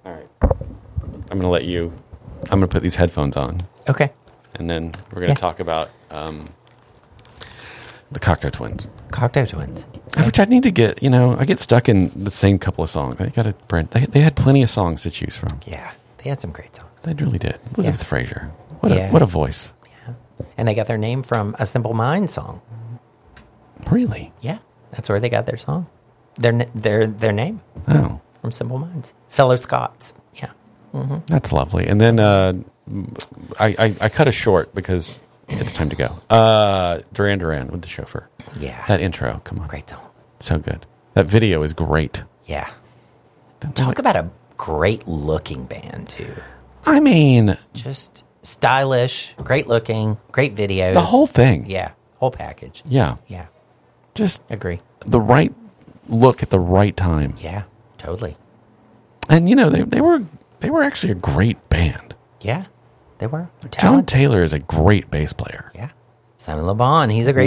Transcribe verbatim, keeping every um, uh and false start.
All right. I'm going to let you, I'm going to put these headphones on. Okay. And then we're going to Yeah. talk about um, the Cocteau Twins. Cocteau Twins. Which I need to get, you know, I get stuck in the same couple of songs. I got to brand. They, they had plenty of songs to choose from. Yeah. They had some great songs. They really did. Elizabeth Yeah. Fraser. What Yeah. a what a voice. Yeah. And they got their name from a Simple Minds song. Really? Yeah. That's where they got their song. Their n- their their name Oh, from Simple Minds. Fellow Scots. Yeah. that's lovely. And then uh, I, I I cut us short because it's time to go. Uh, Duran Duran with the Chauffeur. Yeah. That intro, come on, Great song. so good. That video is great. Yeah. Talk about a great looking band too. I mean, Just stylish, great looking, great videos. the whole thing. Yeah. Whole package. Yeah, Yeah. just Agree. the right look at the right time. Yeah. Totally. And you know, they they were they were actually a great band. Yeah. They were. John Talented. Taylor is a great bass player. Yeah. Simon Le Bon, he's a great